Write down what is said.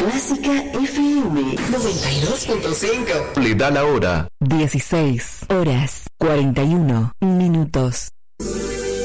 Clásica FM 92.5. Le da la hora. 16 horas 41 minutos.